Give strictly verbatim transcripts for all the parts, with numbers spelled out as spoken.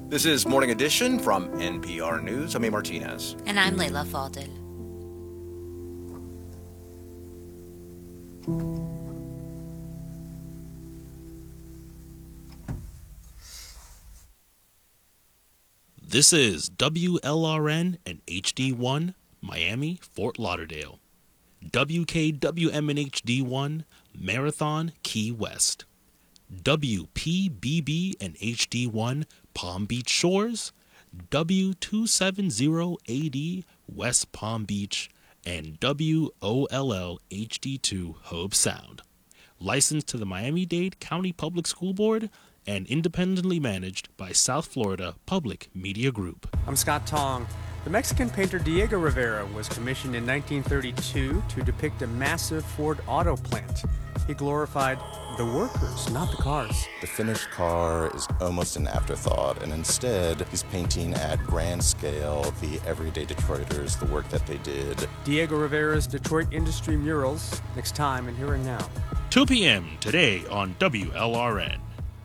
This is Morning Edition from N P R News. I'm A. Martinez. And I'm Leila Fadel. This is W L R N and H D one, Miami, Fort Lauderdale. W K W M and H D one, Marathon, Key West. W P B B and H D one, Palm Beach Shores. W two seventy A D, West Palm Beach. And W O L L H D two, Hobe Sound. Licensed to the Miami-Dade County Public School Board and independently managed by South Florida Public Media Group. I'm Scott Tong. The Mexican painter Diego Rivera was commissioned in nineteen thirty-two to depict a massive Ford auto plant. He glorified the workers, not the cars. The finished car is almost an afterthought, and instead he's painting at grand scale the everyday Detroiters, the work that they did. Diego Rivera's Detroit Industry Murals, next time in Here and Now. two p.m. today on W L R N.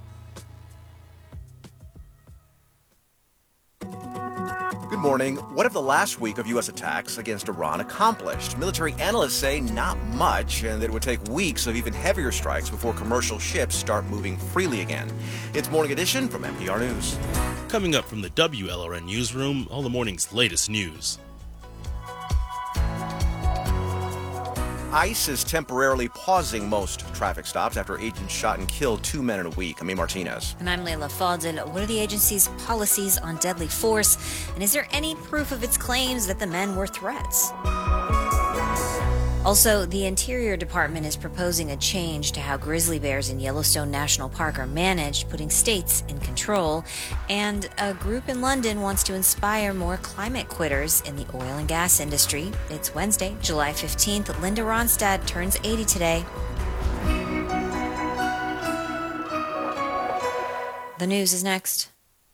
Good morning. What have the last week of U S attacks against Iran accomplished? Military analysts say not much, and that it would take weeks of even heavier strikes before commercial ships start moving freely again. It's Morning Edition from N P R News. Coming up from the W L R N newsroom, all the morning's latest news. ICE is temporarily pausing most traffic stops after agents shot and killed two men in a week. I'm A. Martinez. And I'm Leila Fadel. What are the agency's policies on deadly force? And is there any proof of its claims that the men were threats? Also, the Interior Department is proposing a change to how grizzly bears in Yellowstone National Park are managed, putting states in control. And a group in London wants to inspire more climate quitters in the oil and gas industry. It's Wednesday, July fifteenth. Linda Ronstadt turns eighty today. The news is next.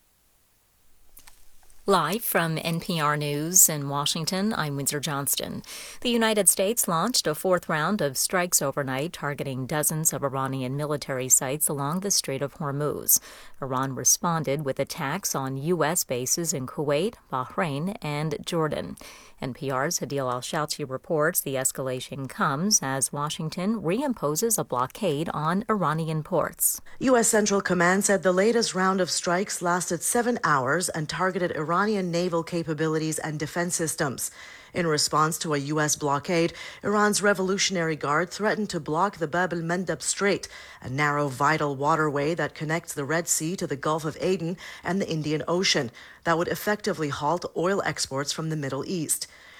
Live from N P R News in Washington, I'm Windsor Johnston. The United States launched a fourth round of strikes overnight targeting dozens of Iranian military sites along the Strait of Hormuz. Iran responded with attacks on U S bases in Kuwait, Bahrain, and Jordan. N P R's Hadil Al-Shouchi reports the escalation comes as Washington reimposes a blockade on Iranian ports. U S Central Command said the latest round of strikes lasted seven hours and targeted Iranian naval capabilities and defense systems. In response to a U S blockade, Iran's Revolutionary Guard threatened to block the Bab el-Mandeb Strait, a narrow vital waterway that connects the Red Sea to the Gulf of Aden and the Indian Ocean, that would effectively halt oil exports from the Middle East.